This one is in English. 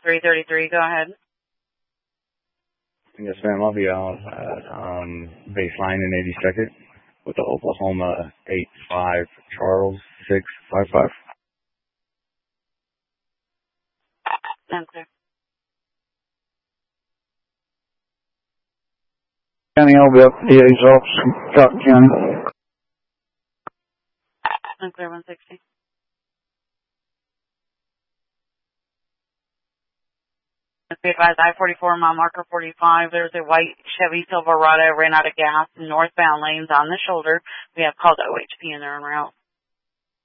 333, go ahead. Yes, ma'am. I'll be out at baseline in 82nd with the Oklahoma 85 Charles 655. Center. County, I'll be up at DA's office in Cotton County. Clear 160. Be advised, I-44, mile marker 45. There's a white Chevy Silverado ran out of gas in northbound lanes on the shoulder. We have called OHP and they're en route.